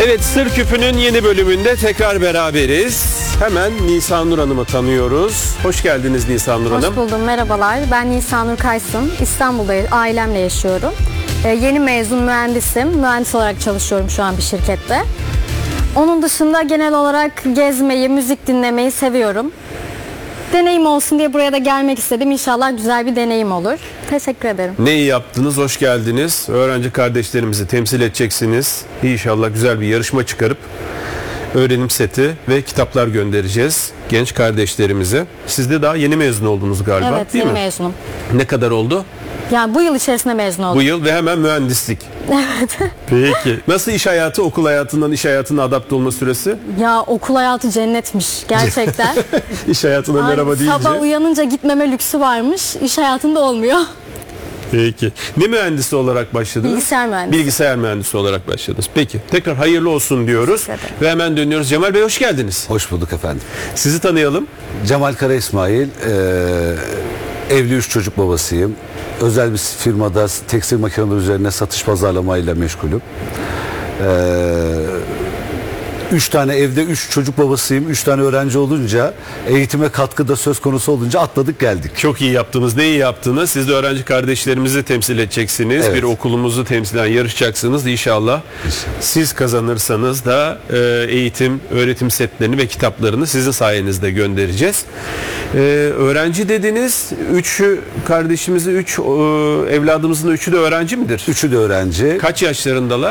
Evet, Sır Küpü'nün yeni bölümünde tekrar beraberiz. Hemen Nisanur Hanım'ı tanıyoruz. Hoş geldiniz Nisanur Hanım. Hoş buldum, merhabalar. Ben Nisanur Kaysın. İstanbul'da ailemle yaşıyorum. Yeni mezun mühendisim. Mühendis olarak çalışıyorum şu an bir şirkette. Onun dışında genel olarak gezmeyi, müzik dinlemeyi seviyorum. Deneyim olsun diye buraya da gelmek istedim. İnşallah güzel bir deneyim olur. Teşekkür ederim. Ne iyi yaptınız, hoş geldiniz. Öğrenci kardeşlerimizi temsil edeceksiniz. İnşallah güzel bir yarışma çıkarıp öğrenim seti ve kitaplar göndereceğiz genç kardeşlerimize. Siz de daha yeni mezun oldunuz galiba, Evet, değil yeni mi? mezunum. Ne kadar oldu? Yani bu yıl içerisinde mezun oldum. Bu yıl ve hemen mühendislik. Evet. Peki. Nasıl iş hayatı, okul hayatından iş hayatına adapte olma süresi? Ya okul hayatı cennetmiş gerçekten. İş hayatına merhaba deyince. Sabah uyanınca gitmeme lüksü varmış. İş hayatında olmuyor. Peki. Ne mühendisi olarak başladınız? Bilgisayar mühendisi. Bilgisayar mühendisi olarak başladınız. Peki. Tekrar hayırlı olsun diyoruz. Teşekkür ederim. Ve hemen dönüyoruz. Cemal Bey hoş geldiniz. Hoş bulduk efendim. Sizi tanıyalım. Cemal Kara İsmail, evli 3 çocuk babasıyım. Özel bir firmada tekstil makineleri üzerine satış pazarlamayla meşgulüm. 3 tane evde 3 çocuk babasıyım. 3 tane öğrenci olunca eğitime katkı da söz konusu olunca atladık geldik. Çok iyi yaptınız. Ne iyi yaptınız. Siz de öğrenci kardeşlerimizi temsil edeceksiniz. Evet. Bir okulumuzu temsilen yarışacaksınız inşallah. Siz kazanırsanız da eğitim, öğretim setlerini ve kitaplarını sizin sayenizde göndereceğiz. Öğrenci dediniz. 3 kardeşimizi, 3 evladımızın 3'ü de öğrenci midir? Üçü de öğrenci. Kaç yaşlarındalar?